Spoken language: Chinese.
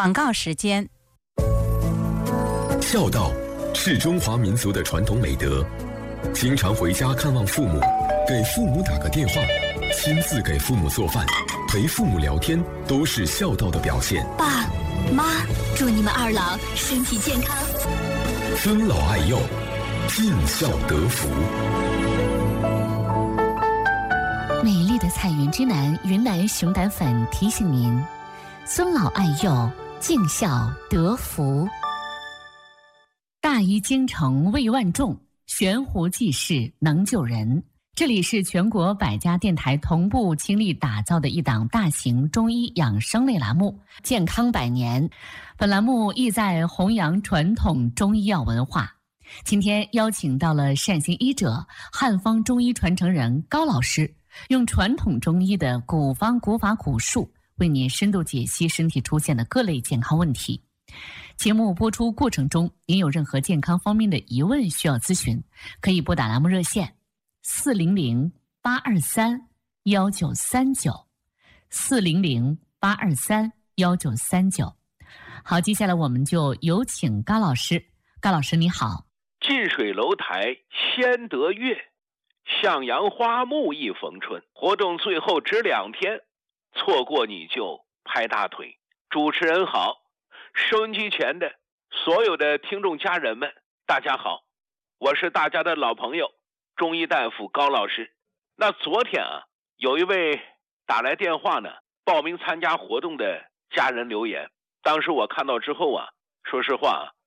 广告时间。 孝道是中华民族的传统美德，经常回家看望父母，给父母打个电话，亲自给父母做饭，陪父母聊天，都是孝道的表现。 爸妈，祝你们二老身体健康， 尊老爱幼，尽孝得福。 美丽的彩云之南云南熊胆粉提醒您：尊老爱幼，尽孝得福。大医精诚为万众，悬壶济世能救人。这里是全国100家电台同步倾力打造的一档大型中医养生类栏目《健康100年》。本栏目意在弘扬传统中医药文化。今天邀请到了善行医者、汉方中医传承人高老师，用传统中医的古方、古法、古术，为您深度解析身体出现的各类健康问题。节目播出过程中，您有任何健康方面的疑问需要咨询，可以拨打栏目热线400-823-1939 400-823-1939。好，接下来我们就有请高老师。高老师你好。 近水楼台先得月，向阳花木易逢春。活动最后只2天，错过你就拍大腿。主持人好，收音机前的所有的听众家人们，大家好，我是大家的老朋友中医大夫高老师。那昨天有一位打来电话呢，报名参加活动的家人留言，当时我看到之后说实话